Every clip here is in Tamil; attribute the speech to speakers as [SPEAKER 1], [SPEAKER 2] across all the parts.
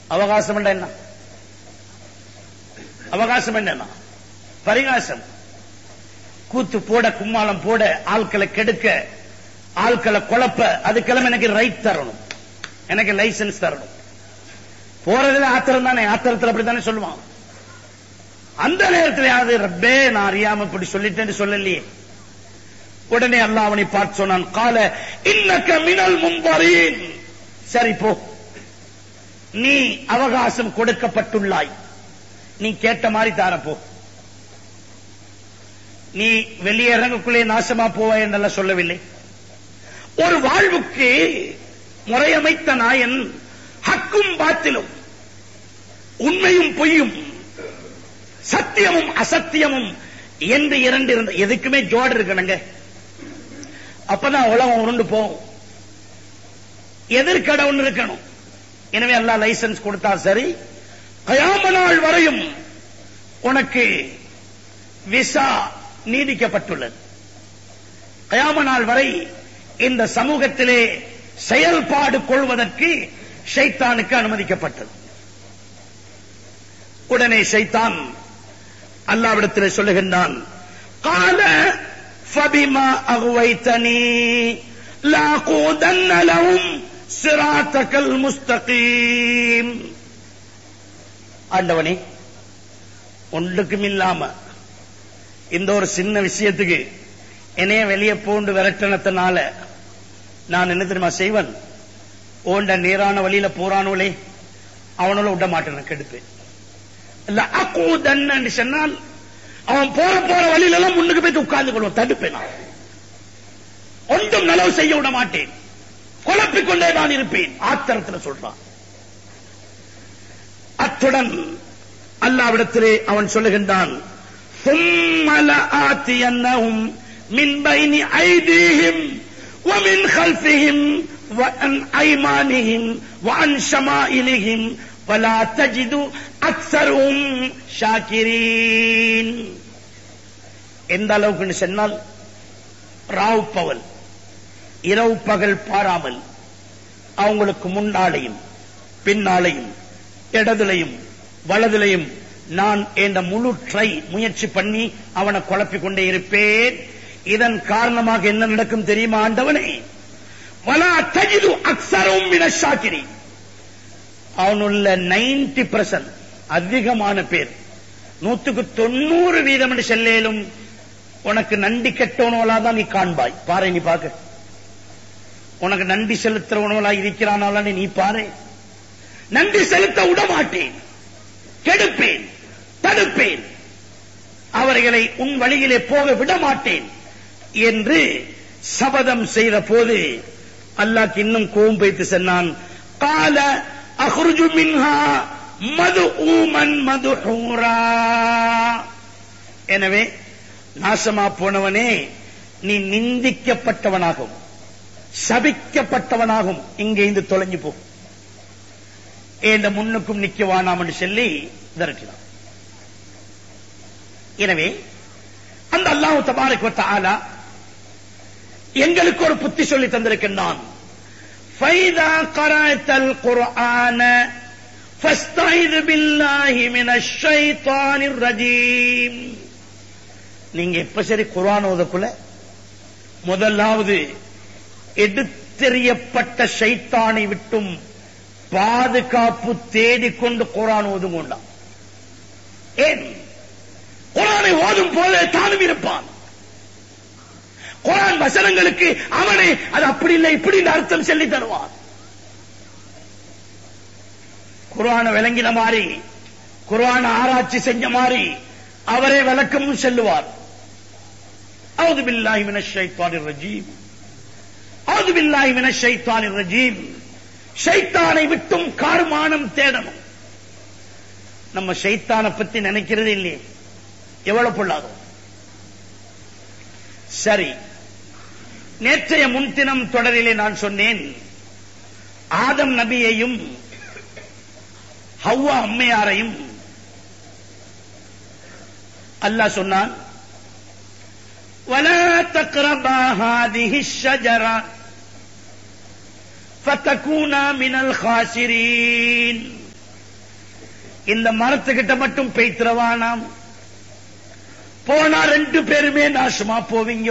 [SPEAKER 1] அவகாசம் என்ன? அவகாசம் என்ன? பரிகாசம். கூத்து போட, கும்மாளம் போட, ஆட்களை கெடுக்க, ஆட்களை குழப்ப, அதுக்கெல்லாம் எனக்கு ரைட் தரணும், எனக்கு லைசன்ஸ் தரணும். போறதுல ஆத்திரம் தானே, ஆத்திரத்தில் அப்படித்தானே சொல்லுவான். அந்த நேரத்தில் யாவது ரப்பே நான் அறியாம இப்படி சொல்லிட்டேன்னு சொல்லலையே. உடனே அல்லாஹ் அவனை பார்த்து சொன்னான், கால இன்னக மினல் முன்தரீன். சரி போ, நீ அவகாசம் கொடுக்கப்பட்டுள்ளாய், நீ கேட்ட மாதிரி தாரப்போ. நீ வெளியே இறங்கக்குள்ளே நாசமா போவாய் என்றெல்லாம் சொல்லவில்லை. ஒரு வாழ்வுக்கு முறையமைத்த நாயன் ஹக்கும் பாத்திலும், உண்மையும் பொய்யும், சத்தியமும் அசத்தியமும் என்று இரண்டு இருந்த எதுக்குமே ஜோடு இருக்கணுங்க. அப்பதான் உலகம் உருண்டு போகும். எதிர்கடவுன்னு இருக்கணும். எனவே அல்லாஹ் லைசன்ஸ் கொடுத்தா சரி, கயாம நாள் வரையும் உனக்கு விசா நீடிக்கப்பட்டுள்ளது. கயாம நாள் வரை இந்த சமூகத்திலே செயல்பாடு கொள்வதற்கு ஷைத்தானுக்கு அனுமதிக்கப்பட்டது. உடனே ஷைத்தான் அல்லாஹ்விடத்திலே சொல்லுகின்றான், கால ஃபபிமா அகுவைதனி லாகூதன்ன லஹும் சிராத்தகல் முஸ்தகீம். ஆண்டவனே, ஒன்றுக்கும் இல்லாம இந்த ஒரு சின்ன விஷயத்துக்கு என்னைய வெளியே போண்டு விரட்டனத்தினால நான் என்ன தெரியுமா செய்வன்? ஓண்ட நேரான வழியில போறானோலே அவனோட விட மாட்டேன், கெடுப்பேன். இல்ல அக்கூதன்னு சொன்னால் அவன் போற வழியில எல்லாம் முன்னுக்கு போய் உட்கார்ந்து கொள்வோம், தடுப்பேன். நான் ஒன்றும் நலவு செய்ய விட மாட்டேன், குழப்பிக் கொண்டே நான் இருப்பேன். ஆத்திரத்தில் சொல்றான். அத்துடன் அல்லாஹ்விடத்திலே அவன் சொல்லுகின்றான், ثُمَّ لَآتِيَنَّهُمْ مِنْ بَيْنِ أَيْدِيهِمْ وَمِنْ خَلْفِهِمْ وَعَنْ أَيْمَانِهِمْ وَعَنْ شَمَائِلِهِمْ وَلَا تَجِدُ أَكْثَرَهُمْ شَاكِرِينَ. எந்த அளவுக்கு சொன்னால், ராவ் பகல், இரவு பகல் பாராமல் அவங்களுக்கு முன்னாலையும் பின்னாலையும் இடதுலையும் வலதுலையும் நான் என்ற முழு முயற்சி பண்ணி அவனை குழப்பிக் கொண்டே இருப்பேன். இதன் காரணமாக என்ன நடக்கும் தெரியுமா ஆண்டவனே? வலா தஜிது அக்ஸரஹும் மினஷ் ஷாக்கிரீன். அவனுள்ள 90% அதிகமான பேர், 190% என்று செல்லேலும் உனக்கு நன்றி கெட்டவனோலா தான் நீ காண்பாய். பாரு, நீ பார்க்க, உனக்கு நன்றி செலுத்துறவனோலா இருக்கிறானால நீ பாரு. நன்றி செலுத்த விட மாட்டேன், கெடுப்பேன், தடுப்பேன், அவர்களை உன் வழியிலே போக விட மாட்டேன் என்று சபதம் செய்த போது அல்லாஹ் இன்னும் கோபம் வைத்து சொன்னான், கால அஹ்ருஜு மின்ஹா மதுஊமன் மதுஹூரா. எனவே நாசமா போனவனே, நீ நிந்திக்கப்பட்டவனாகும், சபிக்கப்பட்டவனாகும், இங்கே இருந்து தொலைஞ்சு போ, என்ற முன்னுக்கும் நிக்க வேணாம் என்று சொல்லி விரட்டினான். எனவே அந்த அல்லாஹ் தபாரக வ தஆலா எங்களுக்கு ஒரு புத்தி சொல்லி தந்திருக்கின்றான். ஃபைதா கரஅத்தல் குர்ஆன ஃபஸ்தைது பில்லாஹி மினஷ் ஷைத்தானிர் ரஜீம். நீங்க எப்ப சரி குர்ஆன் ஓதக்குள்ள முதலாவது எடுத்தெறியப்பட்ட ஷைத்தானை விட்டும் பாதுகாப்பு தேடிக்கொண்டு குர்ஆன் ஓதும் கொண்டான். ஏன்? குர்ஆனை ஓதும் போதே தானும் இருப்பான். குர்ஆன் வசனங்களுக்கு அவனே அது அப்படி இல்லை இப்படி அர்த்தம் சொல்லி தருவான். குர்ஆனை விளங்கின மாதிரி, குர்ஆனை ஆராய்ச்சி செஞ்ச மாதிரி அவரே விளக்கமும் சொல்லுவார். அஊது பில்லாஹி மினஷ் ஷைத்தானிர் ரஜீம், அஊது பில்லாஹி மினஷ் ஷைத்தானிர் ரஜீம். ஷைத்தானை விட்டும் கார்மானம் தேடணும். நம்ம ஷைத்தானை பத்தி நினைக்கிறது இல்லையே, எவ்வளவு பொல்லாதோம். சரி, நேற்றைய முன்தினம் தொடரிலே நான் சொன்னேன், ஆதம் நபியையும் ஹவ்வா அம்மையாரையும் அல்லாஹ் சொன்னான், வலா தக்ரபா ஹாதிஹி ஷஜரா ஃபதகூனா மினல் காசிரீன். இந்த மரத்துக்கிட்ட மட்டும் பெய்த்திரவானாம், போனா 2 பேருமே நாசமா போவீங்க.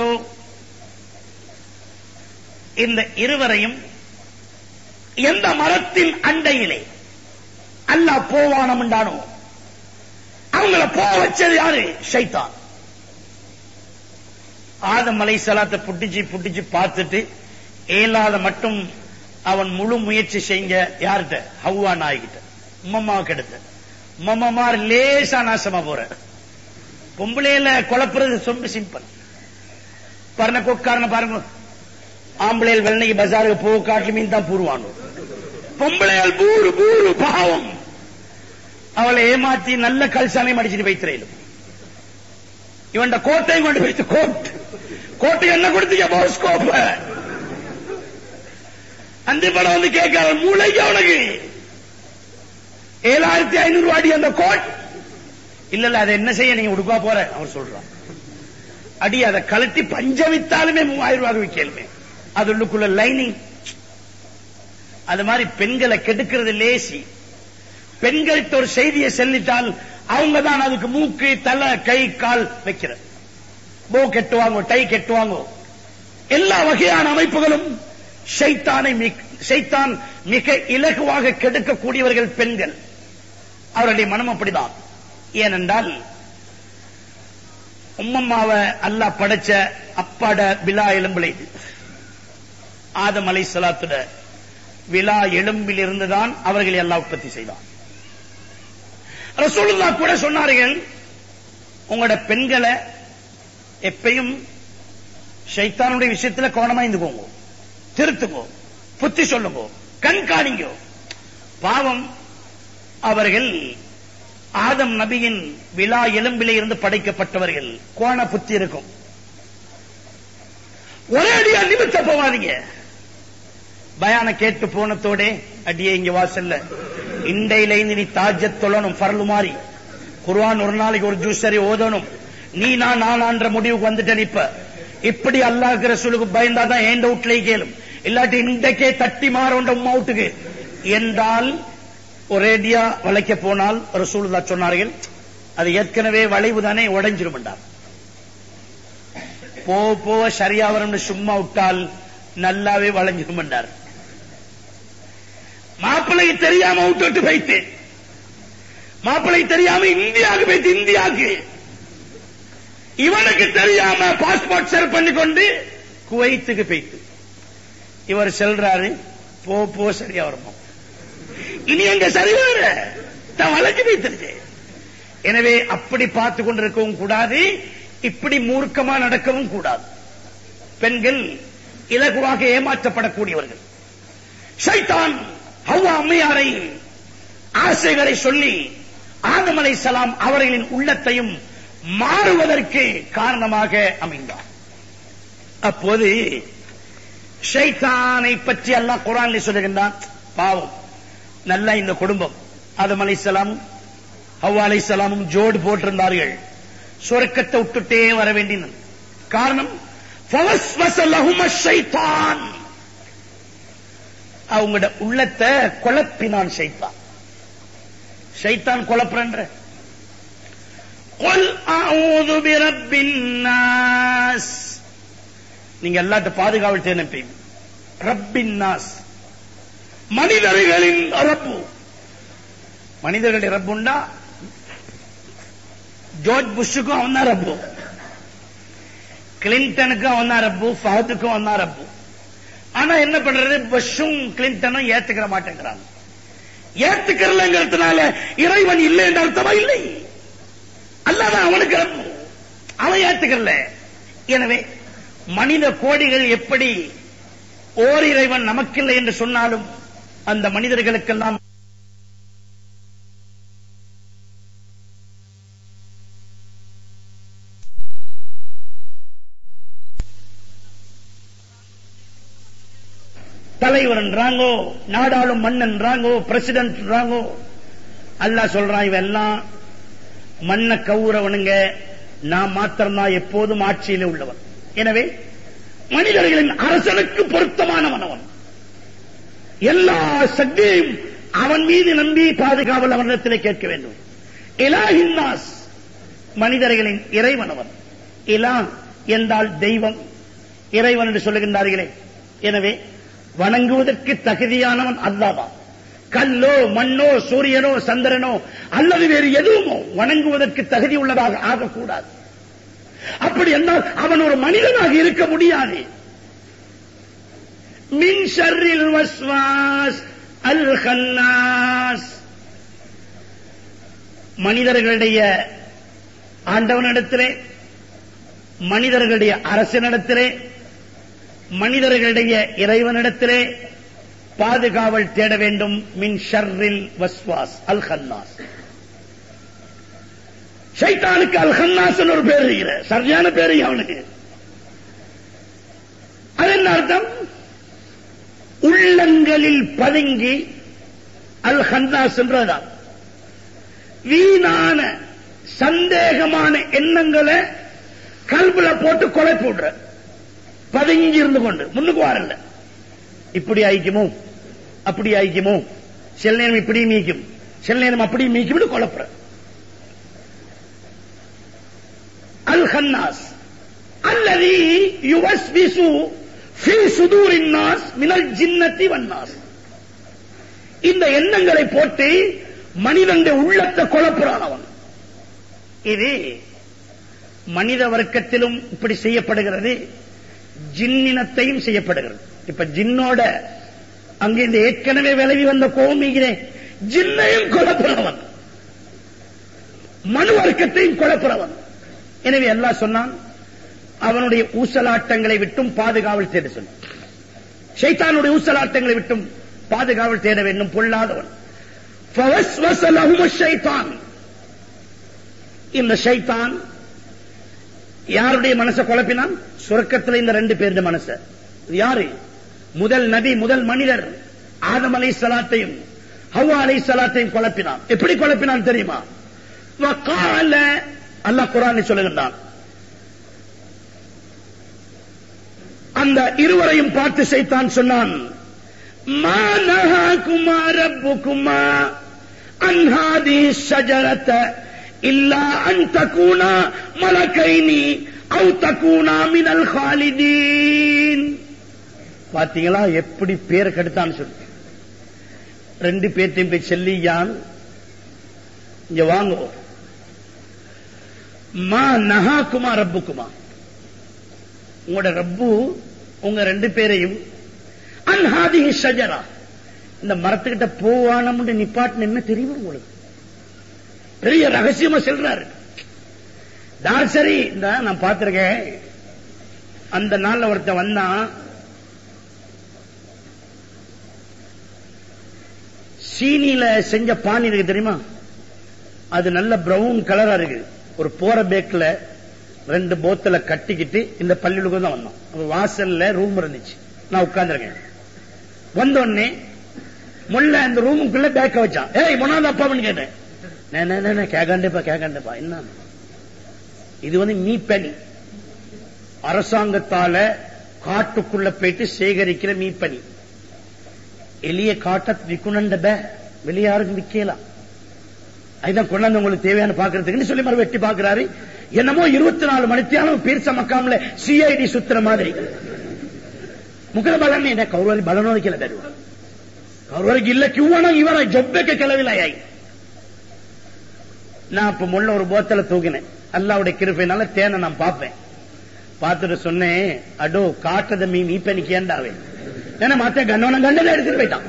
[SPEAKER 1] இந்த இருவரையும் எந்த மரத்தின் அண்டையிலே அல்லாஹ் போவானம் உண்டானோ அவங்கள போக வச்சது யாரு? ஷைத்தான். ஆதம் அலைஹிஸ்ஸலாத்தை புட்டிச்சு பார்த்துட்டு ஏலாத மட்டும் அவன் முழு முயற்சி செஞ்ச யார்கிட்ட? ஹவ்வா நாய்கிட்ட. உம்மம்மா கெடுத்த உம்மம்மார் லேசா நாசமா போற. பொம்பளையில குழப்புறது ரொம்ப சிம்பிள். பாருங்க கொக்காரன பாருங்க, ஆம்பளையில் வெள்ளனைக்கு பஜாருக்கு போக காட்டு மீன் தான் பூருவானு. பொம்பளையால் பூரு பூரு பாவம். அவளை ஏமாத்தி நல்ல கல்சாலையும் அடிச்சுட்டு வைத்திரையிலும் இவன் கோட்டையும் கொண்டு வைத்து கோட்டை என்ன கொடுத்தீங்க போஸ்கோப்ப அந்த படம் வந்து கேட்க மூளைக்கு அவனுக்கு 7500 அடி அந்த கோட் இல்ல அதை என்ன செய்ய நீங்க உடுப்பா போற அவர் சொல்றான். அடி அதை கலட்டி பஞ்சம் வித்தாலுமே 3000 ரூபாய் விற்கலுமே அது உள்ளுக்குள்ள லைனிங். அது மாதிரி பெண்களை கெடுக்கிறது லேசி. பெண்கள்கிட்ட ஒரு செய்தியை சொல்லிட்டால் அவங்க தான் அதுக்கு மூக்கு தலை கை கால் வைக்கிற. போ கெட்டுவாங்க, டை கெட்டுவாங்க. எல்லா வகையான அமைப்புகளும் ஷைத்தான் மிக இலகுவாக கெடுக்கக்கூடியவர்கள் பெண்கள். அவருடைய மனம் அப்படிதான். ஏனென்றால் உம்மம்மாவை அல்லாஹ் படைச்ச அப்பாட விலா எலும்பில் இது ஆதம் அலைஹிஸ்ஸலாத்துட விலா எலும்பில் இருந்துதான் அவர்களை அல்லாஹ் உற்பத்தி செய்தான். ரசூலுல்லாஹ் கூட சொன்னார்கள், உங்களோட பெண்களை எப்பயும் ஷைத்தானுடைய விஷயத்துல கவனமா இருந்துக்கோங்க, திருத்துக்கோ, புத்தி சொல்லுங்க, கண்காணிங்க. பாவம் அவர்கள் ஆதம் நபியின் விலா எலும்பிலே இருந்து படைக்கப்பட்டவர்கள். கோண புத்தி இருக்கும். ஒரே அடியா நிமித்த போவாதீங்க. பயான கேட்டு போனத்தோட அடியே இங்க வாசல்ல இண்டையில இருந்து நீ தாஜத் தொழணும், பரலு மாறி குர்ஆன் ஒரு நாளைக்கு ஒரு ஜூஸ் சரி ஓதணும். நீ நான்ற முடிவுக்கு வந்துட்டேன். இப்படி அல்லாஹ்க்கு ரசூலுக்கு பயந்தாதான் ஏண்ட வீட்டுல கேளும், இல்லாட்டி இன்றைக்கே தட்டி மாறோண்ட உம்மா வீட்டுக்கு என்றால் ஒரேடியா வளைக்க போனால் ரசூலுல்லாஹ் சொன்னார்கள், அது ஏற்கனவே வளைவு தானே உடைஞ்சிரும் என்றார். போ சரியா வரும்னு சும்மா விட்டால் நல்லாவே வளைஞ்சிரும் என்றார். மாப்பிள்ளைக்கு தெரியாம விட்டு வைத்து, மாப்பிள்ளைக்கு தெரியாம இந்தியாவுக்கு போய்த்து, இந்தியாவுக்கு இவனுக்கு தெரியாம பாஸ்போர்ட் செல் பண்ணிக்கொண்டு குவைத்துக்கு போய்த்து இவர் செல்றாரு. போ சரியா வருமா, இனி எங்க சரி வர வளைஞ்சு வைத்திருக்கு. எனவே அப்படி பார்த்து கொண்டிருக்கவும் கூடாது, இப்படி மூர்க்கமா நடக்கவும் கூடாது. பெண்கள் இலகுவாக ஏமாற்றப்படக்கூடியவர்கள். ஷைத்தான் ஹவ்வா அம்மையாரை ஆசைகளை சொல்லி ஆதம் அலைஹிஸ்ஸலாம் அவர்களின் உள்ளத்தையும் மாறுவதற்கு காரணமாக அமைந்தார். அப்போது ஷைத்தானை பற்றி அல்லாஹ் குர்ஆனிலே சொல்லுகின்றான். பாவம் நல்ல இந்த குடும்பம் ஆதம் அலைஹிஸ்ஸலாமும் ஹவ்வா அலைஹிஸ்ஸலாமும் ஜோடு போட்டிருந்தார்கள். சொர்க்கத்தை விட்டுட்டே வர வேண்டியது. காரணம் ஃபவஸ்வஸ லஹும ஷைத்தான், அவங்களோட உள்ளத்தை குழப்பினான் ஷைத்தான். ஷைத்தான் குழப்புறன்ற குல் அஊது பிரப்பின் நாஸ், நீங்க எல்லாத்த பாதுகாவல் தேனப்பீங்க. ரப்பின் நாஸ், மனிதர்களின் ரப்பு. மனிதர்களுடைய ரப்புண்டா ஜார்ஜ் புஷ்ஷுக்கும் அவன் தான் ரப்பு, கிளின்டனுக்கும் அவன் தான் ரப்பு, ஃபஹதுக்கும் அவன் தான் ரப்பு. ஆனா என்ன பண்றது, புஷ்ஷும் கிளின்டனும் ஏத்துக்கிற மாட்டேங்கிறாங்க. ஏத்துக்கிறதுனால இறைவன் இல்லை என்ற அர்த்தமா? இல்லை, அல்லாதான் அவனுக்கு ரப்பு, அவன் ஏத்துக்கல. எனவே மனித கோடிகள் எப்படி ஓர் இறைவன் நமக்கில்லை என்று சொன்னாலும் அந்த மனிதர்களுக்கெல்லாம் தலைவர்ன்றாங்கோ, நாடாளும் மன்னன்றாங்கோ, பிரசிடென்ட்ன்றாங்கோ. அல்லாஹ் சொல்றான், இவெல்லாம் மண்ண கவுறவனுங்க, நான் மாத்திரம்தான் எப்போதும் ஆட்சியிலே உள்ளவன். எனவே மனிதர்களின் அரசனுக்கு பொருத்தமானவன் அவன். எல்லா சக்தியையும் அவன் மீது நம்பி பாதுகாவல் அவனிடத்திலே கேட்க வேண்டும். இலாஹின்னாஸ், மனிதர்களின் இறைவன் அவன். இலா என்றால் தெய்வம், இறைவன் என்று சொல்லுகின்றார்களே. எனவே வணங்குவதற்கு தகுதியானவன் அல்லாஹ். கல்லோ மண்ணோ சூரியனோ சந்திரனோ அல்லது வேறு எதுவுமோ வணங்குவதற்கு தகுதி உள்ளதாக ஆகக்கூடாது. அப்படி என்றால் அவன் ஒரு மனிதனாக இருக்க முடியாது. மின் ஷர்ரில் வஸ்வாஸ் அல் கன்னாஸ், மனிதர்களுடைய ஆண்டவனிடத்திலே, மனிதர்களுடைய அரசனிடத்திலே, மனிதர்களுடைய இறைவனிடத்திலே பாதுகாவல் தேட வேண்டும். மின் ஷர்ரில் வஸ்வாஸ் அல் கன்னாஸ். ஷைத்தானுக்கு அல் கன்னாஸ் ஒரு பேர் இருக்கிற, சரியான பேரு அவனுக்கு. அது என்ன அர்த்தம்? உள்ளங்களில் பதுங்கி அல் கன்னாஸ் என்றதான். வீணான சந்தேகமான எண்ணங்களை கல்புல போட்டு கொலை போடுற, பதுங்கி இருந்து கொண்டு முன்னுக்கு வரல. இப்படி ஆயிக்குமோ அப்படி ஆயிக்குமோ, சில நேரம் இப்படி மீக்கும், சில நேரம் அப்படி மீக்கும் குழப்புற. அல் கன்னாஸ் அல்லதி யுவஸ்விசு ஃபீ சுதூரின் நாஸ் மினல் ஜின்னத்தி வன்னாஸ். இந்த எண்ணங்களை போட்டு மனிதனுடைய உள்ளத்தை குழப்புறானவன். இது மனித வர்க்கத்திலும் இப்படி செய்யப்படுகிறது, ஜின்னினத்தையும் செய்யப்படுகிறது. இப்ப ஜின்னோட அங்கே இந்த ஏற்கனவே விலகி வந்த கோமிகிறேன், ஜின்னையும் குழப்புறவன், மனு வர்க்கத்தையும் குழப்புறவன். எனவே அல்லாஹ் சொன்னான், அவனுடைய ஊசலாட்டங்களை விட்டும் பாதுகாவல் தேட சொன்னான். ஷைத்தானுடைய ஊசலாட்டங்களை விட்டும் பாதுகாவல் தேட வேண்டும், பொல்லாதவன். ஃபவஸ்வஸ லஹுமுஷ் ஷைத்தான், இந்த ஷைத்தான் யாருடைய மனசை குழப்பினான்? சொர்க்கத்தில் இந்த ரெண்டு பேருடைய மனசை. யாரு? முதல் நபி, முதல் மனிதர் ஆதம் அலைஹிஸ்ஸலாத்தையும் ஹவ்வா அலைஹிஸ்ஸலாத்தையும் குழப்பினான். எப்படி குழப்பினான் தெரியுமா? வகால, அல்லாஹ் குர்ஆனில் சொல்லுகிறான், அந்த இருவரையும் பார்த்து ஷைத்தான் சொன்னான், மா நஹாகுமா ரப்புகுமா அன் ஹாதிஹி ஷஜரத இல்லா அன் தகூனா மலகைனி அவு தகூனா மினல் காலிதீன். பாத்தீங்களா எப்படி பேரை கெடுத்தான்னு சொல்லி. ரெண்டு பேர்த்தையும் போய் செல்லியான், இங்க வாங்க, மா நஹாகுமா ரப்புகுமா, உங்களோட ரப்பு உங்க ரெண்டு பேரையும் அன் ஹாதிஹி ஷஜரா, இந்த மரத்துக்கிட்ட போவானம்னு நிப்பாட்டின என்ன தெரியுமா உங்களுக்கு? பெரிய ரகசியமா சொல்றாரு. சரி, இந்த நான் பார்த்திருக்கேன், அந்த நாள்ல ஒருத்தன் வந்தான், சீனியில செஞ்ச பானி இருக்கு தெரியுமா, அது நல்ல பிரவுன் கலரா இருக்கு. ஒரு போற பேக்ல ரெண்டு போத்தல கட்டிக்கிட்டு இந்த பள்ளிகளுக்கு தான் வந்தோம். வாசல்ல ரூம் இருந்துச்சு, நான் உட்கார்ந்துருக்கேன். வந்தோடனே முல்ல அந்த ரூமுக்குள்ள பேக்க வச்சான். ஏய் மொனாத அப்பான்னு கேட்டேன். கேட்காண்டேப்பா என்ன இது? மீப்பனி, அரசாங்கத்தால காட்டுக்குள்ள போயிட்டு சேகரிக்கிற மீப்பனி. எளிய காட்ட விக்குணண்ட வெளியாருக்கு விக்கலாம். அதுதான் கொண்டாந்து உங்களுக்கு தேவையான பாக்குறதுக்கு சொல்லி மறு வெட்டி பாக்குறாரு. என்னமோ 24 மணித்தியாலும் பீர்ச மக்காமல சிஐடி சுத்துற மாதிரி. ಮುಖದ ಬಲನ್ನೇ ಇದೆ ಕೌರವರಿಗೆ ಬಲನೋದಕ್ಕೆಲ್ಲ ತರುವ ಕೌರವರಿಗೆ ಇಲ್ಲ ಕ್ಯೂವಣ ಇವರ ಜೊಬ್ಬಕ್ಕೆ ಕೆಲವಿಲ್ಲ ಯಾಯಿ. நான் இப்ப முள்ள ஒரு போத்தல தூக்கினேன். அல்லாவுடைய கிருபையினால தேனை நான் பார்ப்பேன். பார்த்துட்டு சொன்னேன், அடோ காட்டத மீ மீப்ப நிக்கேண்டாவே ஏன்னா மத்த கண்ணவன கண்டதை எடுத்துட்டு போயிட்டான்.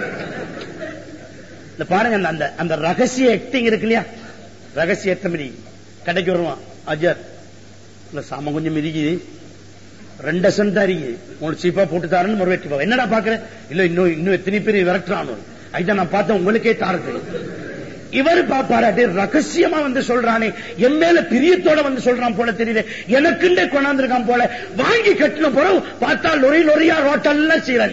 [SPEAKER 1] இந்த பாருங்க, அந்த அந்த ரகசிய ஆக்டிங் இருக்கு இல்லையா, ரகசிய எத்தமதி கடைக்கு வருவான். அஜர் இல்ல சாம கொஞ்சம் மிதிக்குது, 2 டசன் தான் இருக்குது, உங்களுக்கு சீப்பா போட்டு தாருன்னு ஒரு வெட்டி. என்னடா பாக்குற? இல்ல இன்னும் எத்தனை பேர் விரட்டுறான். அதுதான் நான் பார்த்தேன், உங்களுக்கே தாரது. இவர் பாப்பாராட்டி ரகசியமா வந்து சொல்றானே, என் மேல பிரியத்தோட வந்து சொல்றான் போல தெரியுது, எனக்குண்டே கொண்டாந்துருக்கான் போல. வாங்கி கட்டின போற பார்த்தா லொரி லொரியா ரோட்டெல்லாம் சீராளி.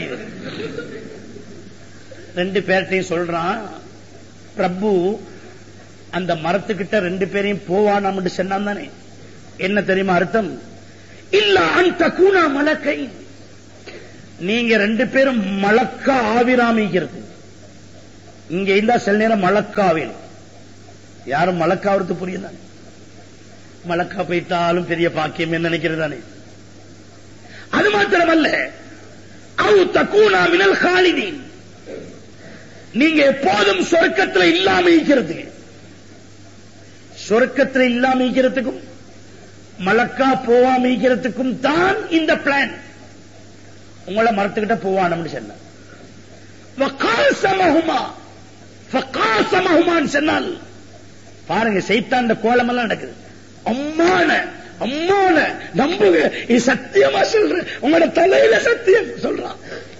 [SPEAKER 1] 2 பேர்ட்டையும் சொல்றான், பிரபு அந்த மரத்துக்கிட்ட 2 பேரையும் போவானாம் சொன்னான் தானே. என்ன தெரியுமா அர்த்தம்? இல்ல அந்த கூணா மலக்கை, நீங்க 2 பேரும் மலக்கா ஆவிராமிக்கிறது. இங்க இருந்தா சில நேரம் மலக்காவில் யாரும் மலக்காவது புரியுதானே? மலக்கா போயிட்டாலும் பெரிய பாக்கியம் என்ன நினைக்கிறதானே? அது மாத்திரமல்ல, அவு தக்கூனா மினல் காலிதீன், நீங்க எப்போதும் சொர்க்கத்தில் இல்லாம இருக்கிறது. சொர்க்கத்தில் இல்லாம இருக்கிறதுக்கும் மலக்கா போவாம இருக்கிறதுக்கும் தான் இந்த பிளான். உங்களை மரத்துக்கிட்ட போவானு சொன்ன சொன்னால் பாருங்க, சைத்தான் கோலம் எல்லாம் நடக்குது. அம்மான அம்மான நம்புங்க, இது சத்தியமா சொல்றேன், உங்களோட தலையில சத்தியம் சொல்றான்,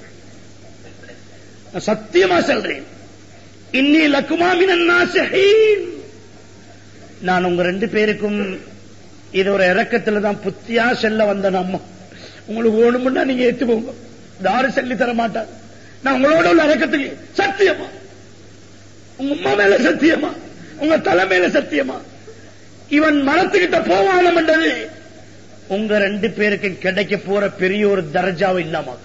[SPEAKER 1] சத்தியமா சொல்றேன். இன்னி லக்குமா மினன் நாஸிஹீன், நான் உங்க ரெண்டு பேருக்கும் இது ஒரு இறக்கத்துல தான் புத்தியா செல்ல வந்த. நம்ம உங்களுக்கு வேணும்னா நீங்க ஏற்றுக்கோங்க, யாரும் சொல்லி தர மாட்டாங்க. நான் உங்களோட உள்ள இறக்கத்துக்கு சத்தியமா, உங்க அம்மா மேல சத்தியமா, உங்க தலை மேல சத்தியமா, இவன் மரத்துக்கிட்ட போவானம் என்றது உங்க ரெண்டு பேருக்கு கிடைக்க போற பெரிய ஒரு தர்ஜாவை இல்லாம.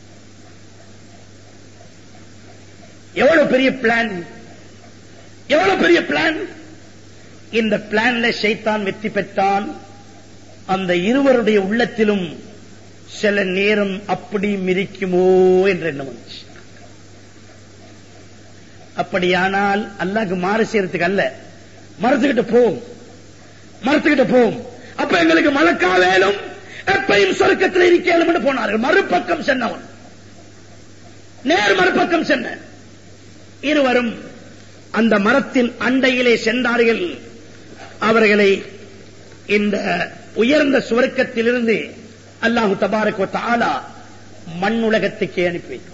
[SPEAKER 1] எவ்வளவு பெரிய பிளான், எவ்வளவு பெரிய பிளான். இந்த பிளான்ல ஷைத்தான் வெற்றி பெற்றான். அந்த இருவருடைய உள்ளத்திலும் சில நேரம் அப்படி மிரிக்குமோ என்ற எண்ணம் வந்துச்சு. அப்படியானால் அல்லாஹ்க்கு மாறு செய்யறதுக்கு அல்ல, மரத்துக்கிட்ட போவோம், மரத்துக்கிட்ட போவோம், அப்ப எங்களுக்கு மலக்கா வேலும், எப்பையும் சொர்க்கத்தில் இருக்கேன் போனார்கள். மறுபக்கம் சென்னவன் நேர் மறுபக்கம் சென்ன இருவரும் அந்த மரத்தின் அண்டையிலே சென்றார்கள். அவர்களை இந்த உயர்ந்த சுவர்க்கத்திலிருந்து அல்லாஹு தபாரக் வ தஆலா மண்ணுலகத்துக்கே அனுப்பி வைக்கும்.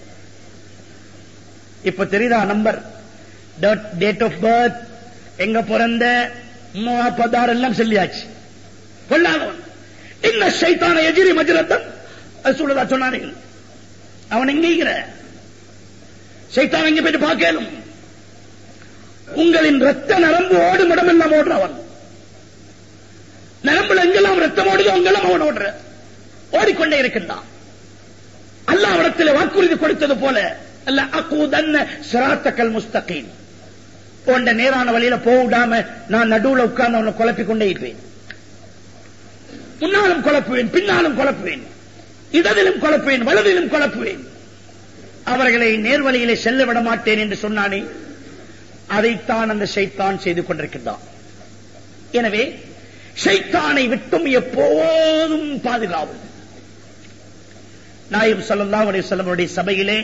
[SPEAKER 1] இப்ப தெரியுதா நம்பர், டேட் ஆஃப் பர்த், எங்க பிறந்த, பதார் எல்லாம் சொல்லியாச்சு. கொள்ளாதவன் இன்ன ஷைத்தான எஜிரி மஜ்ரத்தன் ரசூலுல்லாஹ் சொன்னார்கள். அவன் எங்கிற ஷைத்தான் எங்க போயிட்டு பார்க்கலும். உங்களின் ரத்த நரம்பு ஓடும் இடமெல்லாம் ஓடுறவன், நரம்புல எங்கெல்லாம் ரத்தம் ஓடுதோ அங்கெல்லாம் அவன் ஓடுற, ஓடிக்கொண்டே இருக்கின்றான். அல்லாஹ் இடத்தில் வாக்குறுதி கொடுத்தது போல, அல்ல அகூதன்ன சிராத்தக்கல் முஸ்தகீம், போன்ற நேரான வழியில போடாம நான் நடுவுல உட்கார்ந்து அவனை குழப்பிக் கொண்டே இருப்பேன். முன்னாலும் குழப்புவேன், பின்னாலும் குழப்புவேன், இடதிலும் குழப்புவேன், வலதிலும் குழப்புவேன். அவர்களை நேர்வழியிலே செல்ல விட மாட்டேன் என்று சொன்னானே, அதைத்தான் அந்த ஷைத்தான் செய்து கொண்டிருக்கின்றான். எனவே ஷைத்தானை விட்டும் எப்போதும் பாதுகாவல். நாயகம் ஸல்லல்லாஹு அலைஹி வஸல்லம் அவருடைய சபையிலே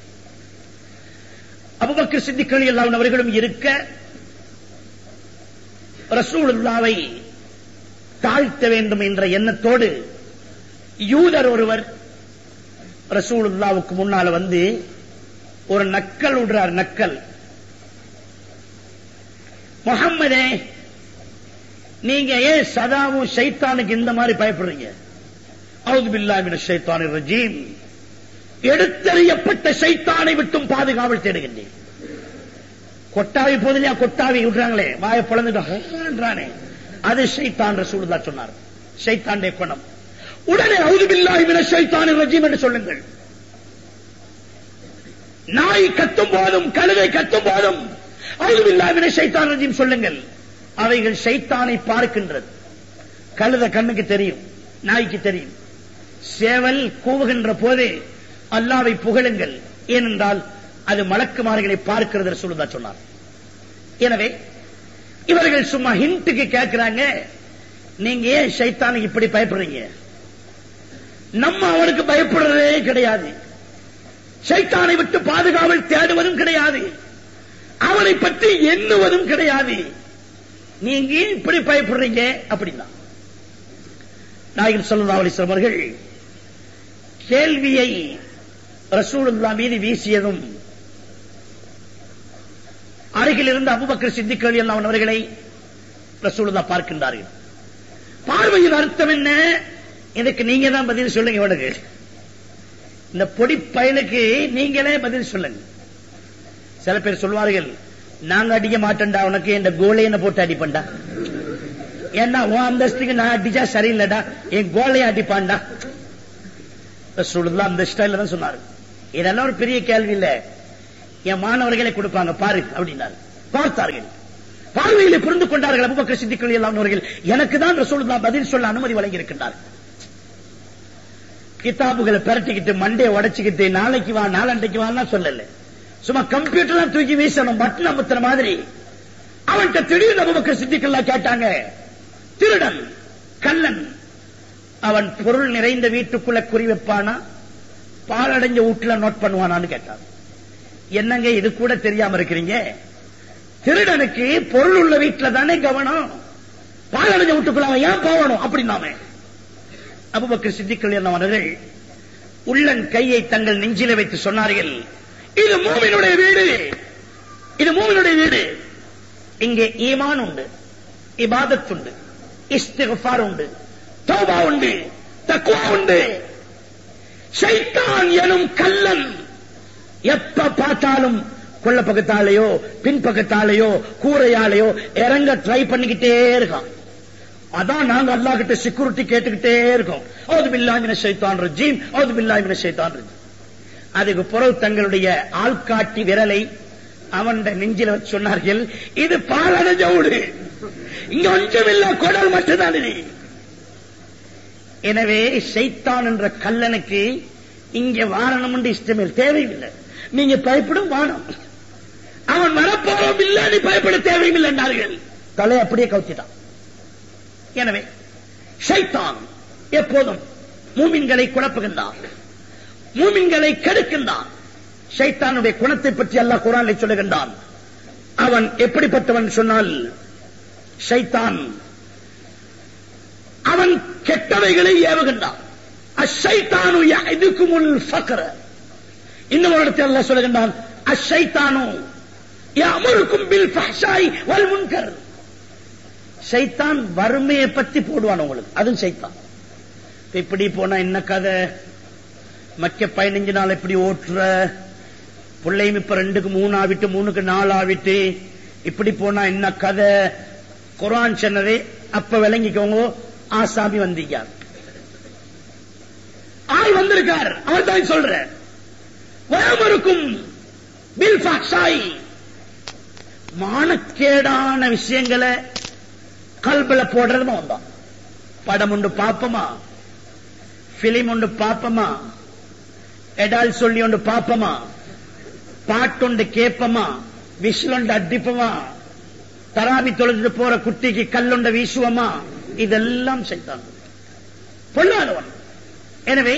[SPEAKER 1] அபூபக்கர் சித்திக் ரலியல்லாஹு அன்ஹு அவர்களும் இருக்க, ரசூலுல்லாஹ்வை தாழ்த்த வேண்டும் என்ற எண்ணத்தோடு யூதர் ஒருவர் ரசூலுல்லாஹ்வுக்கு முன்னால வந்து ஒரு நக்கல் விடுறார். நக்கல், முஹம்மதே, நீங்க ஏன் சதாவும் ஷைத்தானுக்கு இந்த மாதிரி பயப்படுறீங்க? அஊது பில்லாஹி மினஷ் ஷைத்தானிர் ரஜீம், எடுத்தறியப்பட்ட ஷைத்தானை விட்டும் பாதுகாவல் தேடுகின்றேன். கொட்டாவி போதிலையா, கொட்டாவி விடுறாங்களே, வாய பொளந்துட்டானே, அது ஷைத்தான். ரசூலுல்லாஹ் சொன்னார், ஷைத்தானுடைய குணம். உடனே அஊது பில்லாஹி மினஷ் ஷைத்தானிர் ரஜீம் என்று சொல்லுங்கள். நாய் கத்தும் போதும், கழுதை கத்தும் போதும் அஊது பில்லாஹி மினஷ் ஷைத்தானிர் ரஜீம் சொல்லுங்கள். அவைகள் ஷைத்தானை பார்க்கின்றது. கழுத கண்ணுக்கு தெரியும், நாய்க்கு தெரியும். சேவல் கூவுகின்ற போது அல்லாஹ்வை புகழுங்கள், ஏனென்றால் அது மலக்குமார்களை பார்க்கிறது ரசூலுல்லாஹ் சொன்னார். எனவே இவர்கள் சும்மா ஹிண்ட்டுக்கு கேட்கிறாங்க, நீங்க ஏன் ஷைத்தானுக்கு இப்படி பயப்படுறீங்க? நம்ம அவனுக்கு பயப்படுறதே கிடையாது, ஷைத்தானை விட்டு பாதுகாவல் தேடுவதும் கிடையாது, அவனை பற்றி எண்ணுவதும் கிடையாது, நீங்க இப்படி பயப்படுறீங்க அப்படின்னா. நாயகம் ஸல்லல்லாஹு அலைஹி வஸல்லம் அவர்கள் கேள்வியை ரசூலுல்லாஹ் மீது வீசியதும் அருகில் இருந்த அபூபக்கர் சித்திக் ரலியல்லாஹு அன்ஹு அவர்களை ரசூலுல்லாஹ் பார்க்கின்றார்கள். பார்வையின் அர்த்தம் என்ன? இதுக்கு நீங்க தான் பதில் சொல்லுங்க. இவனுக்கு இந்த பொடி பயலுக்கு நீங்களே பதில் சொல்லுங்க. சில பேர் சொல்வார்கள், நாங்க அடிக்க மாட்டேன்டா, உனக்கு இந்த கோலையனை போட்டு அடிப்பண்டா, ஏன்னா உன் அந்தஸ்துக்கு நான் அடிச்சா சரியில்லடா, என் கோலையை அடிப்பான்டா. ரசூலுல்லாஹ் அந்த ஸ்டைல தான் சொன்னாரு. இதெல்லாம் ஒரு பெரிய கேள்வி இல்ல. என் மாணவர்களை கொடுப்பாங்க பாரு அப்படின்னாரு. பார்த்தார்கள், பார்வையிலே புரிந்து கொண்டார்கள். அபூபக்கர் சித்திக் ரலியல்லாஹு அன்ஹு அவர்கள் எனக்கு தான் ரசூலுல்லாஹ் பதில் சொல்ல அனுமதி வழங்கி இருக்கின்றார். கிதாபுகளை பிரட்டிக்கிட்டு மண்டையை உடைச்சுக்கிட்டு நாளைக்கு வா நாளண்டைக்கு வான்னா சொல்லல, சும்மா கம்ப்யூட்டர்லாம் தூக்கி வீசணும் பட்டன் அமுத்துற மாதிரி. அவன்கிட்ட திடீர்னு அபூபக்கர் சித்திக் ரலியல்லாஹு கேட்டாங்க, திருடன் கள்ளன் அவன் பொருள் நிறைந்த வீட்டுக்குள்ள குறி வைப்பானா, பாலடைஞ்ச வீட்டுல நோட் பண்ணுவானான்னு கேட்டான். என்னங்க இது கூட தெரியாம இருக்கிறீங்க? திருடனுக்கு பொருள் உள்ள வீட்டுல தானே கவனம், பாலடைஞ்ச வீட்டுக்குள்ள அவன் ஏன் போகணும் அப்படின்னாமே. அபூபக்கர் சித்திக் ரலியல்லாஹு அவர்கள் உள்ளன் கையை தங்கள் நெஞ்சில வைத்து சொன்னார்கள், இது மூமினுடைய வீடு, இது மூமினுடைய வீடு. இங்கே ஈமான் உண்டு, இபாதத் உண்டு, இஸ்திக்ஃபார் உண்டு, தௌபா உண்டு, தக்வா உண்டு. ஷைத்தான் எனும் கள்ளன் எப்ப பார்த்தாலும் கொள்ள பக்கத்தாலேயோ பின்பக்கத்தாலேயோ கூரையாலேயோ இறங்க ட்ரை பண்ணிக்கிட்டே இருக்கான். அதான் நாங்க அல்லாஹ் கிட்ட செக்யூரிட்டி கேட்டுக்கிட்டே இருக்கோம். அவுது பில்லாஹி மினஷ் ஷைத்தானிர் ரஜீம், அவுது பில்லாஹி மினஷ் ஷைத்தானிர் ரஜீம். அதுக்கு பிறகு தங்களுடைய ஆள்காட்டி விரலை அவன் நெஞ்சில வச்சு சொன்னார்கள், இது பாலடைஞ்ச வீடு, இங்க ஒன்றும் இல்ல, குடல் மட்டும்தான் இது. எனவே ஷைத்தான் என்ற கல்லனுக்கு இங்க வாரணம் என்று இஷ்டமே தேவையில்லை, நீங்க பயப்படும் வானம், அவன் வரப்போறோம் இல்ல, நீ பயப்பட தேவையில்லை என்றார்கள். தலை அப்படியே கவுத்திட்டான். எனவே ஷைத்தான் எப்போதும் மூமின்களை குழப்புகின்றான், மூமின்களை கெடுக்கின்றான். ஷைத்தானுடைய குணத்தை பற்றி அல்லாஹ் குர்ஆனில் சொல்லுகின்றான். அவன் எப்படிப்பட்டவன் சொன்னால், ஷைத்தான் அவன் கெட்டவைகளை ஏவுகின்றான். அஷைத்தானு யஅதுகுமுல் ஃபக்ர. இன்னொரு இடத்தில் அல்லாஹ் சொல்லுகின்றான், அஷைத்தானு யஅமுருக்கும் பில் ஃபஹ்ஷாய் வல் முன்கர். ஷைத்தான் வறுமையை பத்தி போடுவான் உங்களுக்கு, அதுவும் ஷைத்தான். இப்படி போனா என்ன கதை, மக்க 15 நாள் எப்படி ஓட்டுற, பிள்ளையும் இப்ப 2க்கு 3 ஆவிட்டு 3க்கு 4 ஆவிட்டு, இப்படி போனா என்ன கதை. குர்ஆன் சொன்னதே அப்ப விளங்கிக்கோங்க, ஆசாமி வந்தீங்க, ஆள் வந்திருக்கார், அவர் தான் சொல்ற. வயமருக்கும் பில் ஃபஹ்ஷாய், மானக்கேடான விஷயங்களை கல்புல போடுறது வந்தான். படம் உண்டு பாப்பமா, பிலிம் உண்டு பாப்பமா, எடால் சொல்லி உண்டு பாப்பமா, பாட்டுண்டு கேப்பமா, விசிலுண்டு அடிப்பமா, தராபி தொழுது போற குட்டிக்கு கல்லுண்ட வீசுவமா, இதெல்லாம் ஷைத்தான் பொல்லாதவன். எனவே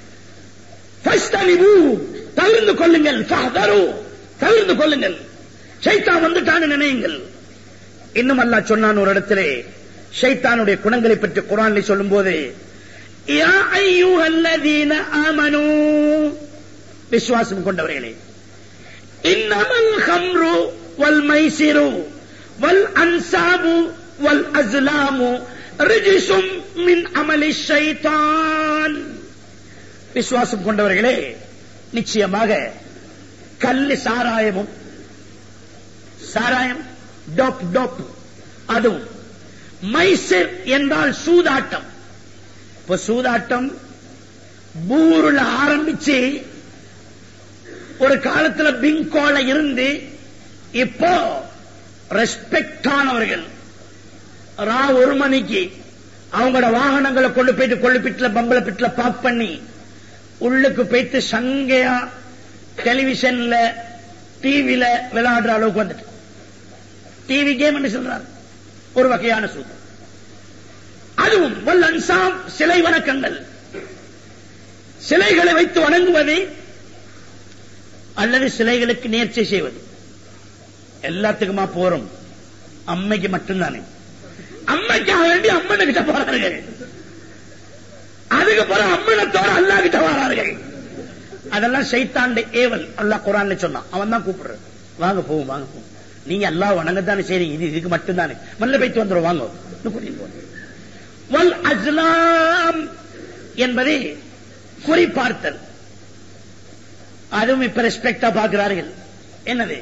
[SPEAKER 1] தவிர்ந்து கொள்ளுங்கள், தவிர்ந்து கொள்ளுங்கள், ஷைத்தான் வந்துட்டான்னு நினையுங்கள். இன்னும் அல்லாஹ் சொன்னான் ஒரு இடத்திலே ஷைத்தானுடைய குணங்களை பற்றி குர்ஆனில் சொல்லும் போது, யா அய்யுஹல்லதீன ஆமனூ, விசுவாசம் கொண்டவர்களே, இன்னமல் ஹம்ரு வல் மைசிரு வல் அன்சாபு வல் அஸ்லாமு ரிஜ்சும் மின் அமலி ஷைத்தான். விசுவாசம் கொண்டவர்களே, நிச்சயமாக கல்லு சாராயமும், சாராயம் டோப் டோப், அதுவும் மைசிர் என்றால் சூதாட்டம். இப்ப சூதாட்டம் பூருல ஆரம்பிச்சு ஒரு காலத்துல பிங்கோல இருந்து இப்போ ரெஸ்பெக்ட் ஆனவர்கள் 1 மணிக்கு அவங்களோட வாகனங்களை கொண்டு போயிட்டு கொள்ளுப்பிட்டுல பம்பள பிட்டுல பாக் பண்ணி உள்ளுக்கு போயிட்டு சங்கையா டெலிவிஷன்ல டிவில விளையாடுற அளவுக்கு வந்துட்டு, டிவி கேம் என்று சொல்றார், ஒரு வகையான சூது. அதுவும் வல் அன்சாம், சிலை வணக்கங்கள், சிலைகளை வைத்து வணங்குவது அல்லது சிலைகளுக்கு நேர்ச்சை செய்வது. எல்லாத்துக்குமா போறோம், அம்மைக்கு மட்டும்தானே, அம்மைக்காக வேண்டி அம்மனை கிட்ட போறார்கள், அதுக்கு பிறகு அம்மனத்தோட அல்லாஹ் கிட்ட வரார்கள். அதெல்லாம் ஷைத்தான்ட ஏவல். அல்லாஹ் குர்ஆன்ல சொன்னான், அவன் தான் கூப்பிடுற, வாங்க போவோம், வாங்க போவோம், நீங்க அல்லாஹ் வணங்கத்தானே சரி, இதுக்கு மட்டும்தானே, மல்ல போயிட்டு வந்துடும், வாங்க கூட்டிட்டு போங்க. வல் அஸ்லாம் என்பது குறிப்பார்த்தல், அதுவும் இப்ப ரெஸ்பெக்டா பார்க்கிறார்கள். என்னது,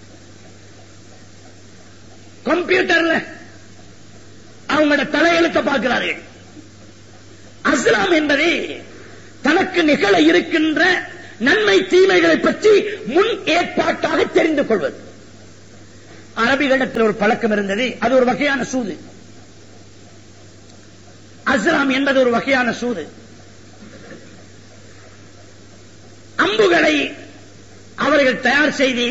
[SPEAKER 1] கம்ப்யூட்டர்ல அவங்களோட தலையெழுத்த பார்க்கிறார்கள். அஸ்லாம் என்பது தனக்கு நிகழ இருக்கின்ற நன்மை தீமைகளை பற்றி முன் ஏற்பாட்டாக தெரிந்து கொள்வது. அரபிகளிடத்தில் ஒரு பழக்கம் இருந்தது, அது ஒரு வகையான சூது. அஸ்லாம் என்பது ஒரு வகையான சூது. அம்புகளை அவர்கள் தயார் செய்து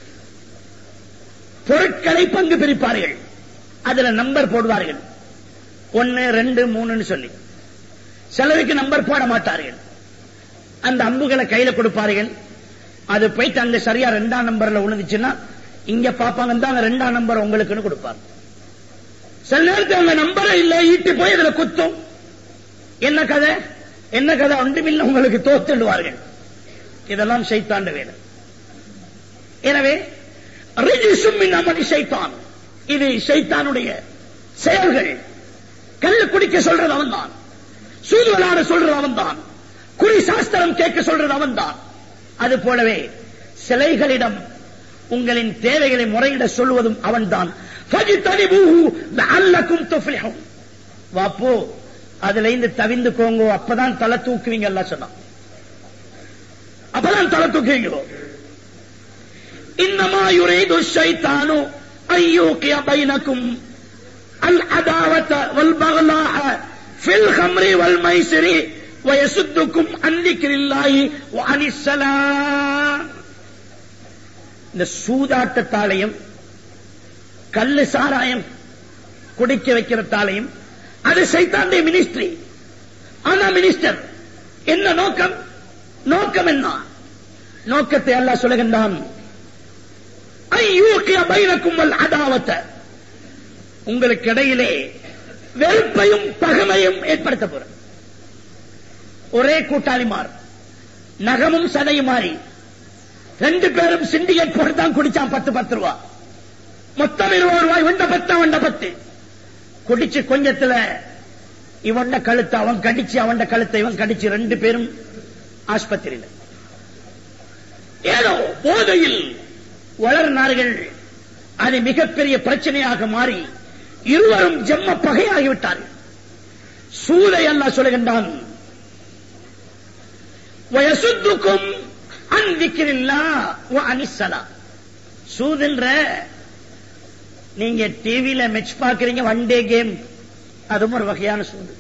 [SPEAKER 1] பொருட்களை பங்கு பிரிப்பார்கள். அதுல நம்பர் போடுவார்கள், 1 2 3 சொல்லி. சிலருக்கு நம்பர் போட மாட்டார்கள். அந்த அம்புகளை கையில கொடுப்பார்கள். அது போயிட்டு அங்க சரியா 2ஆம் நம்பர்ல உழுந்துச்சுன்னா இங்க பாப்பாங்க தான் 2ஆம் நம்பர் உங்களுக்குன்னு கொடுப்பார். சில நேரத்தில் அந்த நம்பரை இல்ல ஈட்டி போய் இதுல குத்தும். என்ன கதை ஒன்றுமில்லை, உங்களுக்கு தோத்துடுவார்கள். இதெல்லாம் ஷைத்தாண்ட வேலை. எனவே ரிஜிசும் மின் அமலி ஷைத்தான், இது ஷைத்தானுடைய செயல்கள். கள்ளு குடிக்க சொல்றது அவன் தான், சூது விளையாட சொல்றது அவன் தான், குறி சாஸ்திரம் கேட்க சொல்றது அவன் தான். அது போலவே சிலைகளிடம் உங்களின் தேவைகளை முறையிட சொல்வதும் அவன் தான். வாப்போ அதுல இருந்து தவிந்துக்கோங்க, அப்பதான் தலை தூக்குவீங்க. எல்லாம் சொன்னான், அப்பதான் தலை தூக்குவீங்க. இன்னமா யுரீது ஷைத்தானு அய்யூகிய பைனக்கும் அல் அதாவத வல் பக்லாஹ ஃபில் ஹம்ரி வல் மைசிரி வயசுத்துக்கும் அன் திக்ரில்லாஹி வ அனிஸ் ஸலாம். இந்த சூதாட்டத்தாலையும் கள்ளு சாராயம் குடிக்க வைக்கிறதாலையும் அது சைத்தானுடைய மினிஸ்ட்ரி. ஆனா மினிஸ்டர் என்ன நோக்கம்? நோக்கம் என்ன? நோக்கத்தை அல்லாஹ் சொல்லுகின்றான், ஐயூகிய பைனக்கும் வல் அதாவத, உங்களுக்கு இடையிலே வெறுப்பையும் பகைமையும் ஏற்படுத்த போற. ஒரே கூட்டாளி மாறு, நகமும் சதையும் மாறி 2 பேரும் சிண்டிகேட் போட்டு தான் குடிச்சான். 10 ரூபா மொத்தம் 20 ரூபாய். வண்ட 10 குடிச்சு கொஞ்சத்துல இவண்ட கழுத்தை அவன் கடிச்சு, அவன் கழுத்தை இவன் கடிச்சு, 2 பேரும் ஆஸ்பத்திரியில். ஏதோ போதையில் வளர்னார்கள். அது மிகப்பெரிய பிரச்சனையாக மாறி இருவரும் ஜம்ம பகையாகிவிட்டார்கள். சூதை அல்லாஹ் சொல்லுகின்றான், வயசுத்துக்கும் அன் திக்ரில்லாஹ் வ அனிஸ் ஸலாம். சூதுன்ற நீங்க டிவில மேட்ச் பாக்குறீங்க, ஒன் டே கேம், அதுவும் ஒரு வகையான சூது.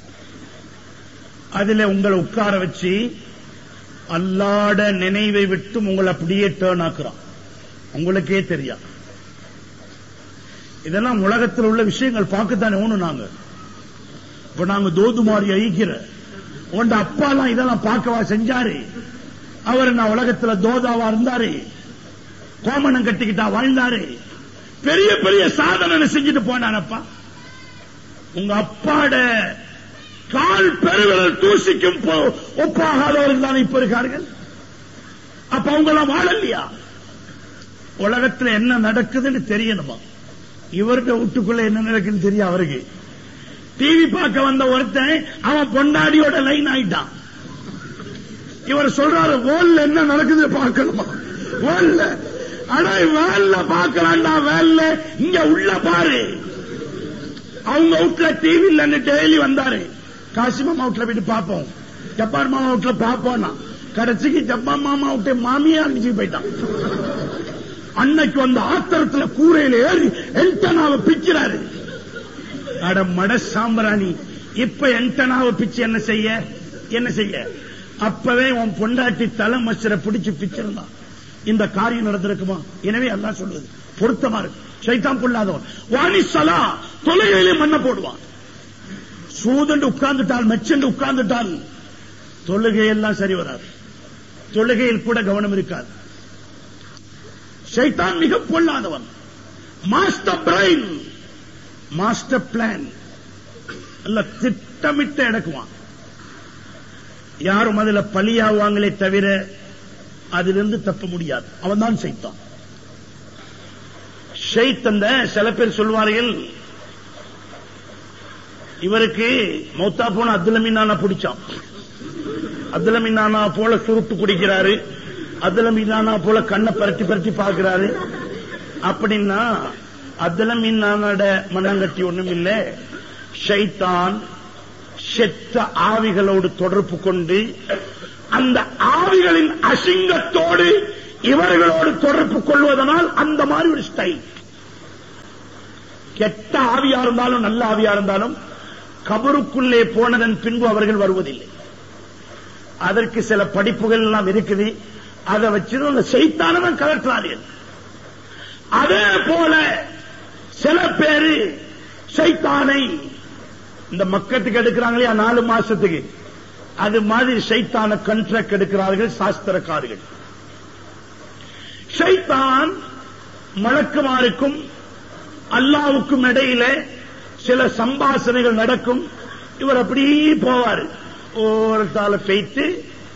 [SPEAKER 1] அதுல உங்களை உட்கார வச்சு அல்லாட நினைவை விட்டு உங்களை அப்படியே டேர்ன் ஆக்குறான், உங்களுக்கே தெரியா. இதெல்லாம் உலகத்தில் உள்ள விஷயங்கள் பார்க்கத்தானே ஒண்ணு. நாங்க இப்ப நாங்க தோதுமாரி ஐக்கிற உண்ட அப்பாலாம் இதெல்லாம் பார்க்கவா செஞ்சாரு? அவர் நான் உலகத்துல தோதாவா இருந்தாரு, கோமணம் கட்டிக்கிட்டா வாழ்ந்தாரு, பெரிய பெரிய சாதனை செஞ்சுட்டு போனானப்பா. உங்க அப்பாட கால் பெருவிரல் தூசிக்கும் ஒப்பாகாதவர்கள் தான் இப்ப இருக்கார்கள். அப்ப அவங்க எல்லாம் வாழலையா? உலகத்தில் என்ன நடக்குதுன்னு தெரியணுமா? இவருடைய வீட்டுக்குள்ள என்ன நடக்குன்னு தெரியும் அவருக்கு. டிவி பார்க்க வந்த ஒருத்தன் அவன் பொண்டாடியோட லைன் ஆயிட்டான். இவர் சொல்றாரு, வேல்ல என்ன நடக்குது பார்க்கணுமா? வேல்ல அடா வேல்ல பார்க்கலாம்டா, வேல்ல இங்க உள்ள பாரு. அவங்க வீட்டுல டிவி இல்லன்னு டெய்லி வந்தாரு. காசிமாமா வீட்டுல போயிட்டு பார்ப்போம், ஜப்பான் மாமா வீட்டுல பார்ப்போம்னா கடைசிக்கு ஜப்பான் மாமா விட்டு மாமியா அனுப்பிச்சு போயிட்டான். அன்னைக்கு வந்த ஆத்திரத்துல கூரையில ஏறி என்டனாவை பிக்கிறாரு. அட மட சாம்பிராணி, இப்ப என்டனாவை பிச்சு என்ன செய்ய? அப்பவே உன் பொண்டாட்டி தலை மச்சரை பிடிச்சு பிச்சிருந்தான், இந்த காரியம் நடந்திருக்குமா? எனவே அல்லாஹ் சொல்லுது பொருத்தமா இருக்கு. சைத்தான் கொள்ளாதவன் வாணிசலா, தொழுகையிலே மண்ண போடுவான். சூதண்டு உட்கார்ந்துட்டால், மெச்சண்டு உட்கார்ந்துட்டால் தொழுகையெல்லாம் சரி வராது, தொழுகையில் கூட கவனம் இருக்காது. சைத்தான் மிக பொல்லாதவன். மாஸ்டர் பிரைன், மாஸ்டர் பிளான் எல்லாம் திட்டமிட்டு எடுக்குவான். யாரும் அதுல பலியாவாங்களே தவிர அதிலிருந்து தப்ப முடியாது. அவன் தான் சைத்தான். ஷைத்தந்த சில பேர் சொல்வார்கள், இவருக்கு மௌத்தா போன அப்துல்லமீனானா பிடிச்சான், அப்துல்லமீனானா போல சுருட்டு குடிக்கிறாரு, அப்துல்லமீனானா போல கண்ணை பரட்டி பரட்டி பார்க்கிறாரு. அப்படின்னா அப்துல்லமீனானோட மண்ணங்கட்டி ஒண்ணும் இல்ல. ஷைத்தான் செத்த ஆவிகளோடு தொடர்பு கொண்டு
[SPEAKER 2] அந்த ஆவிகளின் அசிங்கத்தோடு இவர்களோடு தொடர்பு கொள்வதனால் அந்த மாதிரி ஒரு ஸ்டைல். கெட்ட ஆவியா இருந்தாலும் நல்ல ஆவியா இருந்தாலும் கபருக்குள்ளே போனதன் பின்பு அவர்கள் வருவதில்லை. அதற்கு சில படிப்புகள் எல்லாம் இருக்குது. அதை வச்சு அந்த சைத்தானவன் கலற்றார்கள். அதே போல சில பேரு சைத்தானை இந்த மக்களுக்கு எடுக்கிறாங்களே 4 மாசத்துக்கு, அது மாதிரி சைத்தான கண்ட்ராக்ட் எடுக்கிறார்கள் சாஸ்திரக்காரர்கள். சைத்தான் மலக்குமாருக்கும் அல்லாவுக்கும் இடையில சில சம்பாஷணைகள் நடக்கும். இவர் அப்படி போவார், ஒருத்தால பெய்த்து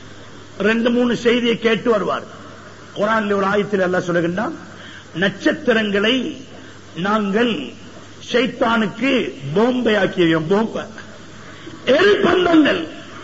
[SPEAKER 2] 2-3 செய்தியை கேட்டு வருவார். குர்ஆன்ல ஒரு ஆயத்தில் அல்லாஹ் சொல்லுகின்றான், நட்சத்திரங்களை நாங்கள் ஷைத்தானுக்கு போம்பை ஆக்கியோம். போம்பை எரிபந்தங்கள்.